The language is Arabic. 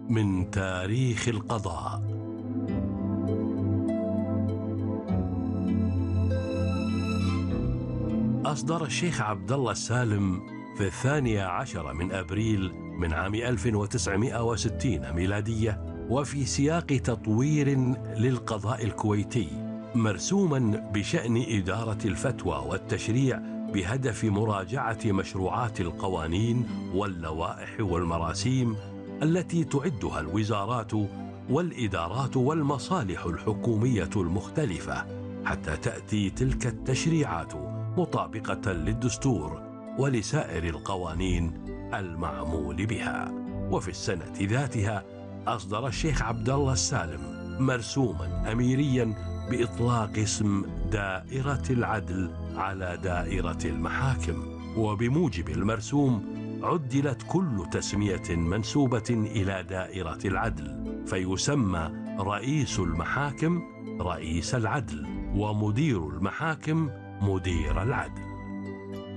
من تاريخ القضاء. أصدر الشيخ عبد الله السالم في 12 من أبريل من عام 1960 ميلادية، وفي سياق تطوير للقضاء الكويتي، مرسوما بشأن إدارة الفتوى والتشريع بهدف مراجعة مشروعات القوانين واللوائح والمراسيم التي تعدها الوزارات والإدارات والمصالح الحكومية المختلفة، حتى تأتي تلك التشريعات مطابقة للدستور ولسائر القوانين المعمول بها. وفي السنة ذاتها أصدر الشيخ عبد الله السالم مرسوما أميريا بإطلاق اسم دائرة العدل على دائرة المحاكم، وبموجب المرسوم عدلت كل تسمية منسوبة إلى دائرة العدل، فيسمى رئيس المحاكم رئيس العدل، ومدير المحاكم مدير العدل.